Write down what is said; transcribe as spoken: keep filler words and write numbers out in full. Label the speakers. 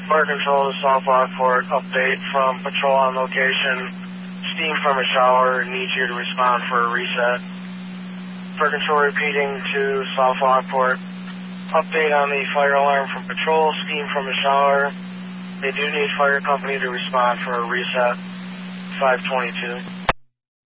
Speaker 1: Fire Control to South Lockport, update from patrol on location. Steam from a shower, needs you to respond for a reset. Fire Control repeating to South Lockport, update on the fire alarm from patrol, steam from a shower. They do need fire company to respond for a reset. five twenty-two.